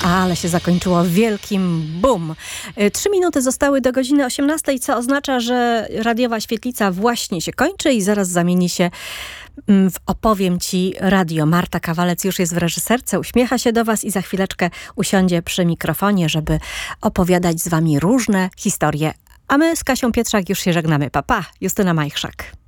Ale się zakończyło wielkim boom. 3 minuty zostały do godziny 18, co oznacza, że radiowa świetlica właśnie się kończy i zaraz zamieni się w Opowiem Ci radio. Marta Kawalec już jest w reżyserce, uśmiecha się do Was i za chwileczkę usiądzie przy mikrofonie, żeby opowiadać z Wami różne historie. A my z Kasią Pietrzak już się żegnamy. Pa, pa. Justyna Majchrzak.